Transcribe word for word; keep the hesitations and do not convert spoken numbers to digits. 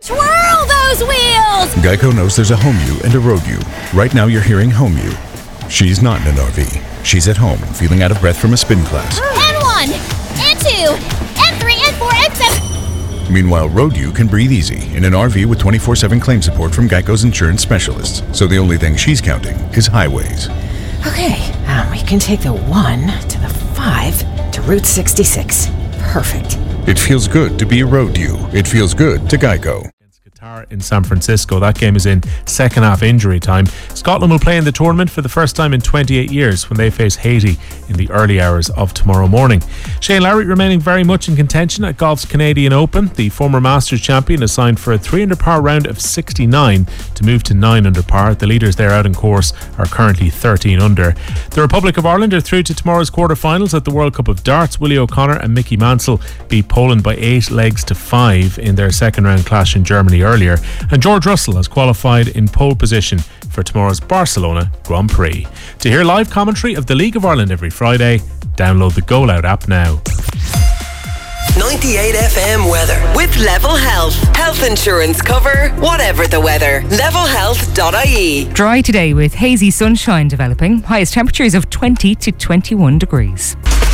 Twirl those wheels! Geico knows there's a home you and a road you. Right now you're hearing home you. She's not in an R V. She's at home, feeling out of breath from a spin class. N one, N two, N three, N four, N seven. Meanwhile, road you can breathe easy in an R V with twenty-four seven claim support from Geico's insurance specialists. So the only thing she's counting is highways. Okay, um, we can take the one to the five to Route sixty-six. Perfect. It feels good to be a road you. It feels good to Geico. In San Francisco. That game is in second half injury time. Scotland will play in the tournament for the first time in twenty-eight years when they face Haiti in the early hours of tomorrow morning. Shane Lowry remaining very much in contention at golf's Canadian Open. The former Masters champion is signed for a three under par round of sixty-nine to move to nine under par. The leaders there out in course are currently thirteen under. The Republic of Ireland are through to tomorrow's quarterfinals at the World Cup of Darts. Willie O'Connor and Mickey Mansell beat Poland by eight legs to five in their second round clash in Germany earlier. Earlier, and George Russell has qualified in pole position for tomorrow's Barcelona Grand Prix. To hear live commentary of the League of Ireland every Friday, download the Goal Out app now. ninety-eight F M weather with Level Health. Health insurance cover, whatever the weather. level health dot I E. Dry today with hazy sunshine developing. Highest temperatures of twenty to twenty-one degrees.